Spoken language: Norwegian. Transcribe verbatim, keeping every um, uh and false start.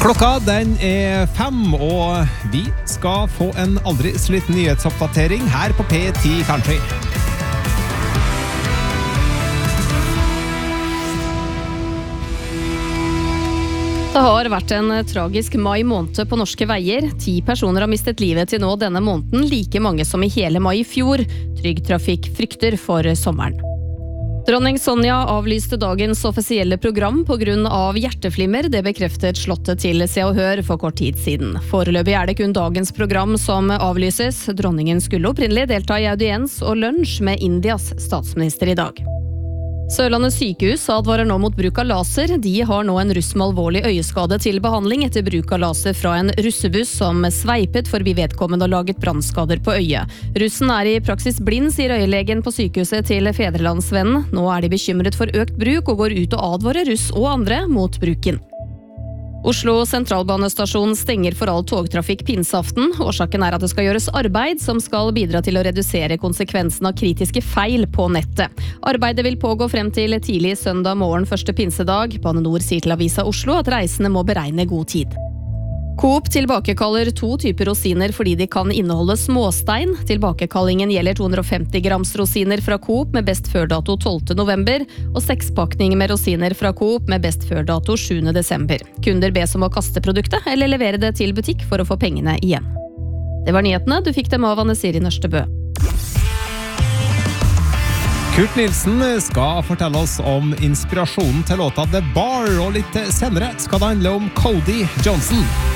Klokka den er fem, og vi skal få en aldri så liten nyhetsoppdatering her på P ti Country. Det har vært en tragisk mai måned på norske veier. Ti personer har mistet livet til nå denne måneden, like mange som i hele mai i fjor. Trygg Trafikk frykter for sommeren. Dronning Sonja avlyste dagens offisielle program på grunn av hjerteflimmer. Det bekreftet slottet til Se og Hør for kort tid siden. Foreløpig er det kun dagens program som avlyses. Dronningen skulle opprinnelig delta i audiens og lunsj med Indias statsminister i dag. Sørlandet sykehus advarer nå mot bruk av laser. De har nå en russ med alvorlig øyeskade til behandling etter bruk av laser fra en russebuss som sveipet forbi vedkommende og laget brannskader på øyet. Russen er i praksis blind, sier øyelegen på sykehuset til Fedrelandsvennen. Nå er de bekymret for økt bruk og går ut og advarer russ og andre mot bruken. Oslo sentralbanestasjon stenger for all togtrafikk pinseaften. Årsaken er at det skal gjøres arbeid som skal bidra til å redusere konsekvensen av kritiske feil på nettet. Arbeidet vil pågå frem til tidlig søndag morgen første pinsedag. Bane Nor sier til Avisa Oslo at reisende må beregne god tid. Coop tilbakekaller to typer rosiner fordi de kan inneholde småstein. Tilbakekallingen gjelder to hundre og femti grams rosiner fra Coop med best før-dato tolvte november, og sekspakning med rosiner fra Coop med best før-dato sjuende desember. Kunder bes om å kaste produktet eller levere det til butikk for å få pengene igjen. Det var nyhetene, du fikk dem av Anne Siri Nørstebø. Kurt Nilsen skal fortelle oss om inspirasjonen til låta The Bar, og litt senere skal det handle om Cody Johnson.